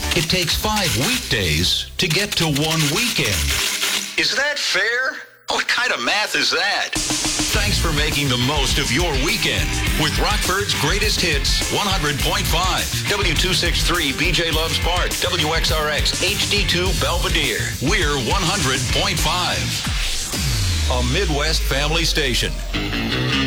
It takes 5 weekdays to get to 1 weekend. Is that fair? What kind of math is that? Thanks for making the most of your weekend with Rockford's Greatest Hits 100.5, W263 BJ Loves Park, WXRX HD2 Belvedere. We're 100.5, a Midwest family station.